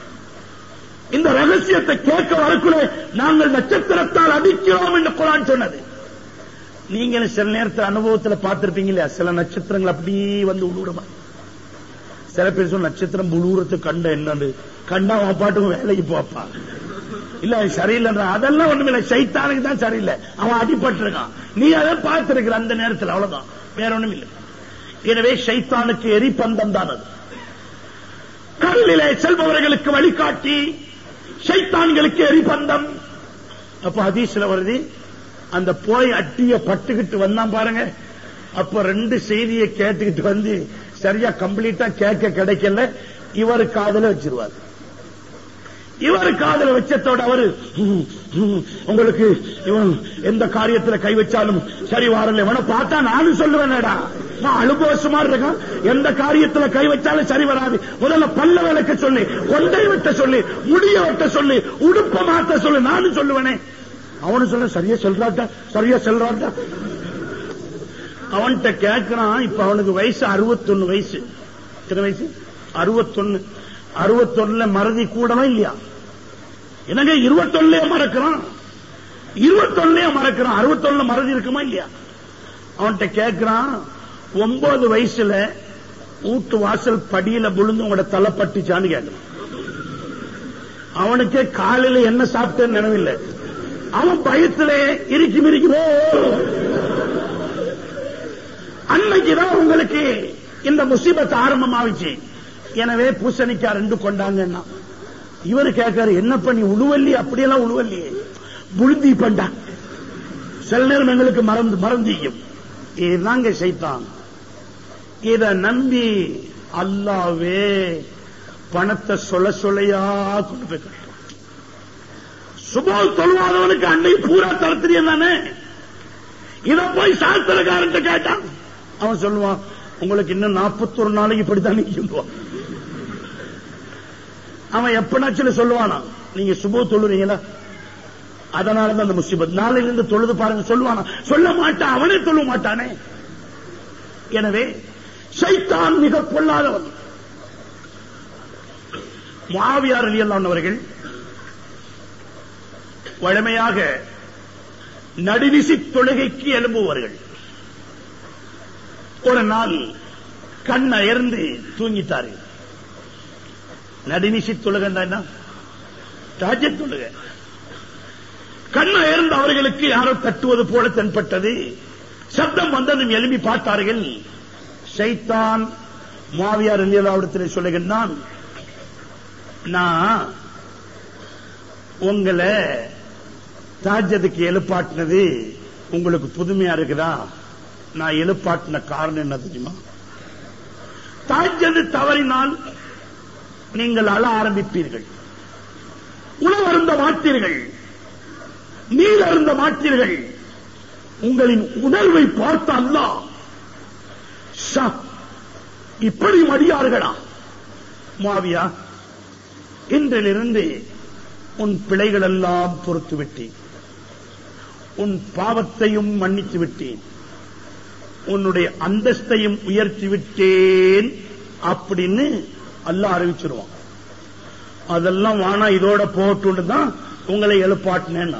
[SPEAKER 2] இந்த ரகசியத்தை கேட்க வரக்குள்ள நாங்கள் நட்சத்திரத்தால் அடிக்கிறோம் என்று குர்ஆன் சொன்னது. நீங்க சில நேரத்தில் அனுபவத்தில் பார்த்திருப்பீங்க இல்லையா, சில நட்சத்திரங்கள் அப்படியே வந்து உழுவுறமா. சில பேர் சொல்ல நட்சத்திரம் உழுவுறது கண்ட என்னன்னு கண்டா அவன் பாட்டுக்கும் வேலைக்கு போப்பா, இல்ல சரியில்லை. அதெல்லாம் ஒண்ணுமில்லை, சைத்தானுக்கு தான் சரியில்லை, அவன் அடிபட்டு இருக்கான். நீ அதை பார்த்திருக்கிற அந்த நேரத்தில், அவ்வளவுதான், வேற ஒண்ணும் இல்லை. எனவே சைத்தானுக்கு எரிபந்தம் தான் அது. கடலிலே செல்பவர்களுக்கு வழிகாட்டி, சைத்தான்களுக்கு எரிபந்தம். அப்ப ஹதீஸ்ல வருது, அந்த போய் அட்டிய பட்டுக்கிட்டு வந்தான் பாருங்க, அப்ப 2 செய்தியை கேட்டுக்கிட்டு வந்து சரியா கம்ப்ளீட்டா கேட்க கிடைக்கல, இவர் காதல வச்சிருவார். இவர் காதல வச்சதோட அவரு உங்களுக்கு இவன் எந்த காரியத்துல கை வச்சாலும் சரி வரல, இவனை பார்த்தா நானும் சொல்லுவேன்டா, நான் அனுபவசமா இருக்கான், எந்த காரியத்துல கை வச்சாலும் சரி வராது. முதல்ல பல்ல விளக்க சொல்லி, கொண்டை வெட்ட சொல்லி, முடிய வெட்ட சொல்லி, உடுப்ப மாத்த சொல்லி, நானும் சொல்லுவேனே. அவனு சொல்ல சரியா சொல்றாட்டா, சரியா சொல்றாட்டா. அவன்கிட்ட கேட்கிறான். இப்ப அவனுக்கு வயசு 61 வயசு. எத்தனை வயசு? 61. 61 மறதி கூடவா இல்லையா? என்னங்க 21 மறக்கிறான், 21 மறக்கிறான், 61 மறதி இருக்குமா இல்லையா? அவன்கிட்ட கேட்கிறான், 9 வயசுல வீட்டு வாசல் படியில விழுந்து உங்களோட தலை பட்டுச்சான்னு கேட்கிறான். அவனுக்கே காலையில என்ன சாப்பிட்டேன்னு நினைவில்லை. அவன் பயத்திலே இறுக்கி மிரிக்குமோ. அன்னைக்குதான் உங்களுக்கு இந்த முசீபத் ஆரம்பமாவிச்சு. எனவே பூசணிக்காய் 2 கொண்டாங்கன்னா இவரு கேட்காரு, என்ன பண்ணி உழுவல்லி, அப்படியெல்லாம் உழுவல்லியே, புழுந்தி பண்டா. சில நேரம் எங்களுக்கு மறந்தியும். இதுதாங்க சைத்தான். இத நம்பி அல்லாவே பணத்தை சொல்லையா கொண்டு போய் கட்டுறான். சுபோல் தொழுவாதவனுக்கு அன்னை பூரா தரத்திரியம் தானே. இத போய் சாஸ்திரக்காரன் கேட்டான், அவன் சொல்லுவான், உங்களுக்கு இன்னும் 41 நாளைக்கு இப்படித்தான் சொல்லுவான். அவன் எப்பனாச்சும் சொல்லுவானா, நீங்க சுபோ தொழுறீங்களா, அதனாலதான் அந்த முசீபத், நாளையிலிருந்து தொழுது பாருங்க சொல்லுவானா? சொல்ல மாட்டான், அவனே சொல்ல மாட்டானே. எனவே சைத்தான் மிக பொல்லாதவன். முஆவியா ரலியல்லாஹு அன்ஹு அவர்கள் வழமையாக நடுநிசி தொழுகைக்கு எழும்புவார்கள். ஒரு நாள் கண் அயர்ந்து தூங்கிட்டார்கள். நடுநிசி தொழுகை தஹஜ்ஜுத் தொழுகை. கண் அயர்ந்த அவர்களுக்கு யாரோ தட்டுவது போல தென்பட்டது. சப்தம் வந்ததும் எழுப்பி பார்த்தார்கள். ஷைத்தான் முஆவியா ரலியல்லாஹு அன்ஹு சொல்லுகின்றான், நான் உங்களை தஹஜ்ஜுதுக்கு எழுப்பாட்டினது உங்களுக்கு புதுமையா இருக்குதா? நான் எழுப்பாட்டின காரணம் என்ன தெரியுமா? தஹஜ்ஜுத் தவறினால் நீங்கள் அழ ஆரம்பிப்பீர்கள், உணவு அருந்த மாட்டீர்கள், நீர் அருந்த மாட்டீர்கள். உங்களின் உணர்வை பார்த்த அல்லாஹ் இப்படி மடியார்களா? முஆவியா, இன்றிலிருந்து உன் பிழைகள் எல்லாம் பொறுத்து விட்டேன், உன் பாவத்தையும் மன்னித்து விட்டேன், உன்னுடைய அந்தஸ்தையும் உயர்த்தி விட்டேன் அப்படின்னு அல்லாஹ் அறிவிச்சிருவான். அதெல்லாம் வானா இதோட போட்டு தான் உங்களை எழுப்பாட்டினேன்.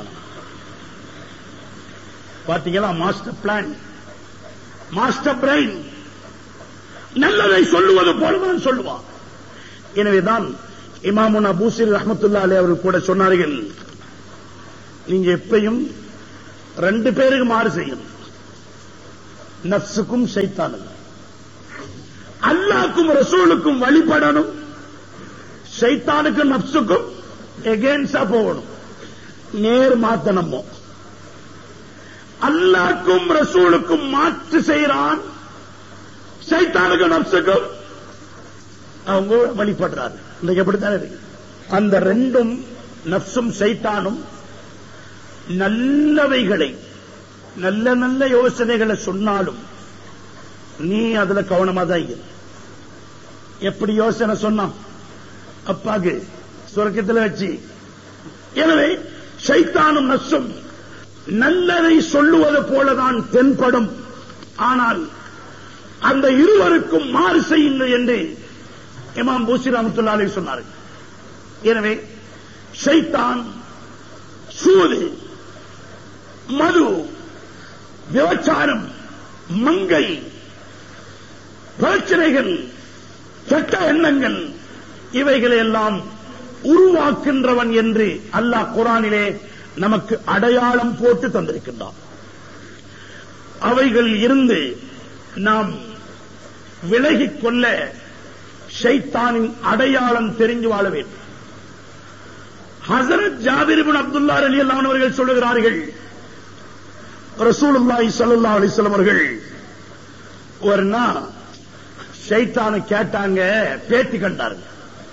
[SPEAKER 2] பாத்தீங்களா? மாஸ்டர் பிளான், மாஸ்டர் பிரெயின் நல்லதை சொல்லுவது போலதான் சொல்லுவான். எனவேதான் இமாமுனா பூசிரி ரஹ்மத்துல்லாஹி அலைஹி அவர்கள் கூட சொன்னார்கள், நீங்க எப்பயும் 2 பேருக்கு மாறு செய்யணும், நஃப்ஸுக்கும் ஷைத்தானுக்கும். அல்லாஹ்வுக்கும் ரசூலுக்கும் வழிபடணும், ஷைத்தானுக்கும் நஃப்ஸுக்கும் எகென்ஸ்டா போகணும், நேர் மாத்தனமோ. அல்லாஹ்வுக்கும் ரசூலுக்கும் மாற்று செய்யறான், ஷைத்தானுக்கும் நஃப்ஸுக்கும் அவங்க வழிபடுறாரு. இன்னைக்கு எப்படித்தான் இருக்கு. அந்த 2ம் நஃப்ஸும் ஷைத்தானும் நல்லவைகளை நல்ல நல்ல யோசனைகளை சொன்னாலும் நீ அதுல கவனமா தான் இரு. எப்படி யோசனை சொன்னான் அப்பாக்கு சொர்க்கத்தில் வச்சு. எனவே ஷைத்தானும் நஃப்ஸும் நல்லதை சொல்லுவது போலதான் தென்படும், ஆனால் அந்த இருவருக்கும் மாறு செய்யுங்கள் என்று இமாம் பூசிரி ரஹ்மத்துல்லாஹி அலைஹி சொன்னார்கள். எனவே ஷைத்தான் சூது, மது, விபச்சாரம், மங்கை, பிரச்சனைகள், கெட்ட எண்ணங்கள் இவைகளை எல்லாம் உருவாக்கின்றவன் என்று அல்லாஹ் குர்ஆனிலே நமக்கு அடையாளம் போட்டு தந்திருக்கின்றான். அவைகள் இருந்து நாம் விலகிக் கொள்ள ஷைத்தானின் அடையாளம் தெரிஞ்சு வாழ வேண்டும். ஹஸரத் ஜாபிர் இப்னு அப்துல்லாஹ் ரலியல்லாஹு அன்ஹு அவர்கள் சொல்லுகிறார்கள், ரசூலுல்லாஹி ஸல்லல்லாஹு அலைஹி வஸல்லம் அவர்கள் ஒரு நாள் ஷைத்தானை கேட்டாங்க, பேட்டி கண்டார்கள்.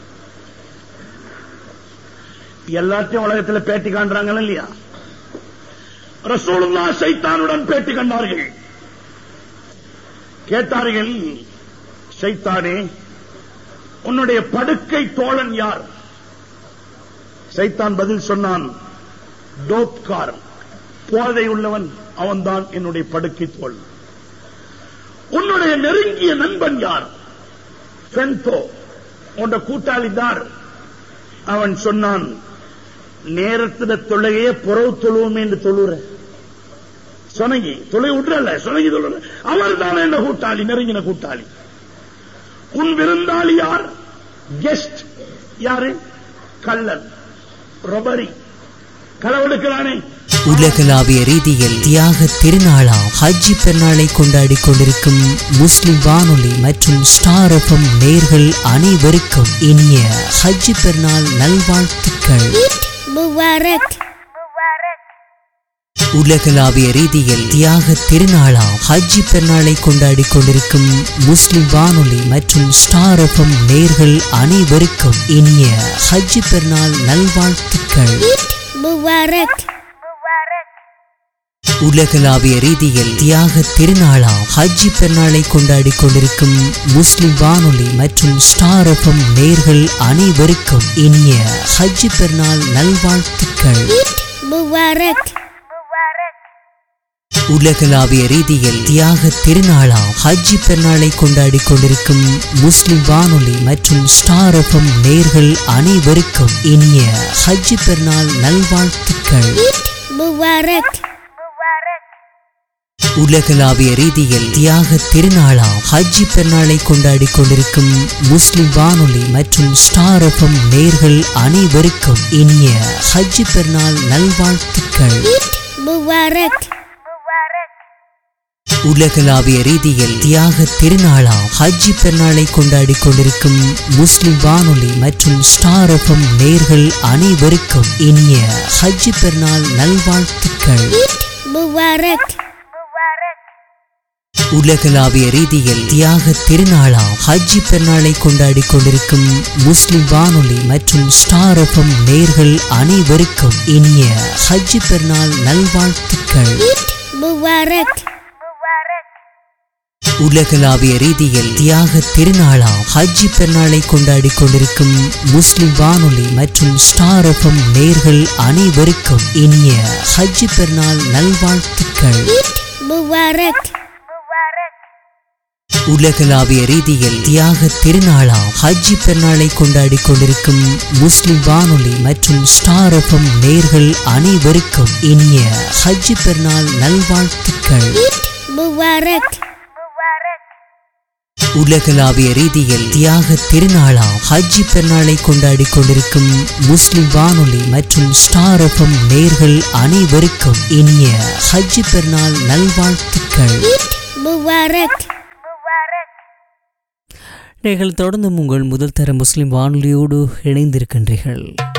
[SPEAKER 2] எல்லாத்தையும் உலகத்தில் பேட்டி காண்றாங்க இல்லையா? ரசூலுல்லாஹ் ஷைத்தானுடன் பேட்டி கண்டார்கள். கேட்டார்கள், ஷைத்தானே உன்னுடைய படுக்கை தோழன் யார்? ஷைத்தான் பதில் சொன்னான், டோப்காரன், போதை உள்ளவன், அவன்தான் என்னுடைய படுக்கை தோழன். உன்னுடைய நெருங்கிய நண்பன் யார்? ஃபென்தோ, உன்னுடைய கூட்டாளி தார். அவன் சொன்னான், நேரத்தில் தொழுகையே புறவு தொழுவோம் என்று தொழுற சொனங்கி தொலை விட்டுறல, சொனங்கி தொழுற, அவர் தான் என்ன கூட்டாளி, நெருங்கின கூட்டாளி. உன் விருந்தாளி யார்? கெஸ்ட் யாரு? கள்ளன், ரொபரி, களவெடுக்கிறானே.
[SPEAKER 3] உலகளாவிய ரீதியில் தியாக திருநாளாம் ஹஜ்ஜி பெருநாளை கொண்டாடி கொண்டிருக்கும் முஸ்லிம் வானொலி மற்றும் ஸ்டார் எஃப்எம் நேயர்கள் அனைவருக்கும் இனிய ஹஜ்ஜி பெருநாள் நல்வாழ்த்துக்கள். உலகளாவிய ரீதியில் தியாக திருநாளாம் ஹஜ்ஜி பெருநாளை கொண்டாடி கொண்டிருக்கும் முஸ்லிம் வானொலி மற்றும் ஸ்டார் எஃப்எம் நேயர்கள் அனைவருக்கும் இனிய ஹஜ்ஜி பெருநாள் நல்வாழ்த்துக்கள். உலகளாவிய ரீதியில் தியாக திருநாளாம் ஹஜ்ஜி பெருநாளை கொண்டாடி கொண்டிருக்கும் முஸ்லிம் வானொலி மற்றும் ஸ்டார் எஃப்எம் நேயர்கள் அனைவருக்கும் இனிய ஹஜ்ஜி பெருநாள் நல்வாழ்த்துக்கள். உலகளாவிய ரீதியில் தியாக திருநாளாம் ஹஜ்ஜி பெருநாளை கொண்டாடி கொண்டிருக்கும் முஸ்லிம் வானொலி மற்றும் ஸ்டார் எஃப்எம் நேயர்கள் அனைவருக்கும் இனிய ஹஜ்ஜி பெருநாள் நல்வாழ்த்துக்கள். உலகளாவிய ரீதியில் தியாக திருநாளாம் ஹஜ்ஜி பெருநாளை கொண்டாடி கொண்டிருக்கும் முஸ்லிம் வானொலி மற்றும் ஸ்டார் எஃப்எம் நேயர்கள் அனைவருக்கும் இனிய ஹஜ்ஜி பெருநாள் நல்வாழ்த்துக்கள். உலகளாவிய ரீதியில் தியாக திருநாளாம் ஹஜ்ஜி பெருநாளை கொண்டாடி கொண்டிருக்கும் முஸ்லிம் வானொலி மற்றும் ஸ்டார் எஃப்எம் நேயர்கள் அனைவருக்கும் இனிய ஹஜ்ஜி பெருநாள் நல்வாழ்த்துக்கள். உலகளாவிய ரீதியில் தியாக திருநாளாம் ஹஜ்ஜி பெருநாளை கொண்டாடி கொண்டிருக்கும் முஸ்லிம் வானொலி மற்றும் ஸ்டார் எஃப்எம் நேயர்கள் அனைவருக்கும் இனிய ஹஜ்ஜி பெருநாள் நல்வாழ்த்துக்கள். உலகளாவிய ரீதியில் தியாக திருநாளாம் ஹஜ்ஜி பெருநாளை கொண்டாடி கொண்டிருக்கும் முஸ்லிம் வானொலி மற்றும் ஸ்டார் எஃப்எம் நேயர்கள் அனைவருக்கும் இனிய ஹஜ்ஜி பெருநாள் நல்வாழ்த்துக்கள். உலகளாவிய ரீதியில் தியாக திருநாளாம் ஹஜ்ஜி பெருநாளை கொண்டாடி கொண்டிருக்கும் முஸ்லிம் வானொலி மற்றும் ஸ்டார் எஃப்எம் நேயர்கள் அனைவருக்கும் இனிய ஹஜ்ஜி பெருநாள் நல்வாழ்த்துக்கள். உலகளாவிய ரீதியில் தியாக திருநாளாம் ஹஜ்ஜி பெருநாளை கொண்டாடி கொண்டிருக்கும் முஸ்லிம் வானொலி மற்றும் ஸ்டார் எஃப்எம் நேயர்கள் அனைவருக்கும் இனிய ஹஜ்ஜி பெருநாள் நல்வாழ்த்துக்கள். நீங்கள் தொடர்ந்து உங்கள் முதல் தர முஸ்லிம் வானொலியோடு இணைந்திருக்கின்றீர்கள்.